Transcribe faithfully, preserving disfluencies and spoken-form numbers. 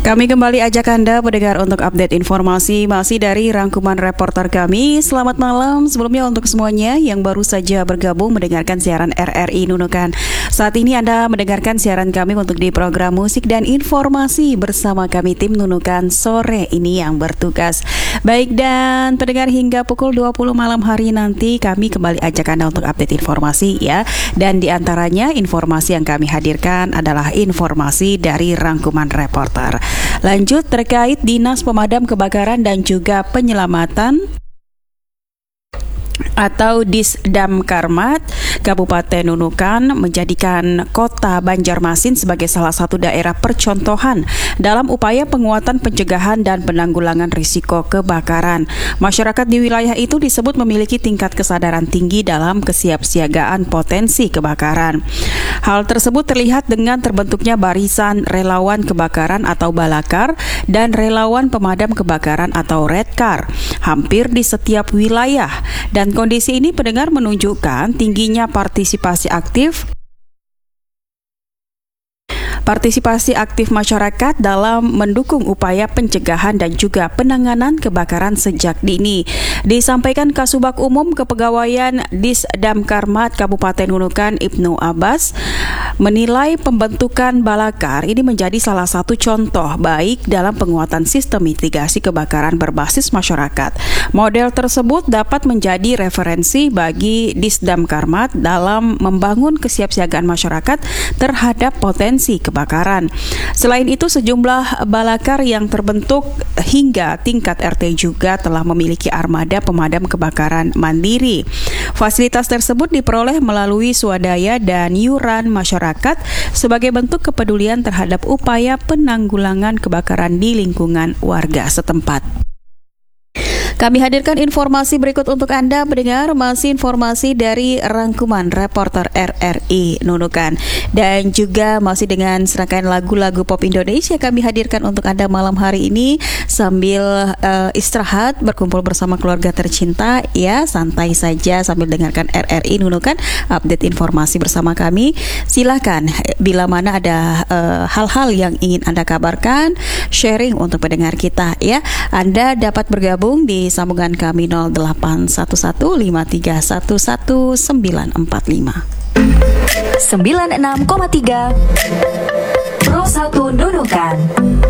Kami kembali ajak Anda mendengar untuk update informasi masih dari rangkuman reporter kami. Selamat malam sebelumnya untuk semuanya yang baru saja bergabung mendengarkan siaran R R I Nunukan. Saat ini Anda mendengarkan siaran kami untuk di program musik dan informasi bersama kami tim Nunukan sore ini yang bertugas. Baik, dan pendengar hingga pukul dua puluh malam hari nanti kami kembali ajak Anda untuk update informasi ya. Dan di antaranya informasi yang kami hadirkan adalah informasi dari rangkuman reporter. Lanjut terkait Dinas Pemadam Kebakaran dan juga Penyelamatan atau Disdamkarmat Kabupaten Nunukan menjadikan kota Banjarmasin sebagai salah satu daerah percontohan dalam upaya penguatan pencegahan dan penanggulangan risiko kebakaran. Masyarakat di wilayah itu disebut memiliki tingkat kesadaran tinggi dalam kesiapsiagaan potensi kebakaran. Hal tersebut terlihat dengan terbentuknya barisan relawan kebakaran atau balakar dan relawan pemadam kebakaran atau redkar hampir di setiap wilayah. Dan kondisi ini pendengar menunjukkan tingginya partisipasi aktif Partisipasi aktif masyarakat dalam mendukung upaya pencegahan dan juga penanganan kebakaran sejak dini. Disampaikan Kasubag Umum Kepegawaian Disdamkarmat Kabupaten Nunukan Ibnu Abbas menilai pembentukan balakar ini menjadi salah satu contoh baik dalam penguatan sistem mitigasi kebakaran berbasis masyarakat. Model tersebut dapat menjadi referensi bagi Disdamkarmat dalam membangun kesiapsiagaan masyarakat terhadap potensi kebakaran. Kebakaran. Selain itu, sejumlah balakar yang terbentuk hingga tingkat R T juga telah memiliki armada pemadam kebakaran mandiri. Fasilitas tersebut diperoleh melalui swadaya dan iuran masyarakat sebagai bentuk kepedulian terhadap upaya penanggulangan kebakaran di lingkungan warga setempat. Kami hadirkan informasi berikut untuk Anda mendengar, masih informasi dari rangkuman reporter R R I Nunukan. Dan juga masih dengan serangkaian lagu-lagu pop Indonesia kami hadirkan untuk Anda malam hari ini sambil uh, istirahat berkumpul bersama keluarga tercinta ya, santai saja sambil dengarkan R R I Nunukan, update informasi bersama kami. Silakan bila mana ada uh, hal-hal yang ingin Anda kabarkan, sharing untuk pendengar kita ya. Anda dapat bergabung di sambungan kami nol delapan satu satu lima tiga satu satu sembilan empat lima sembilan enam koma tiga Pro satu Nunukan.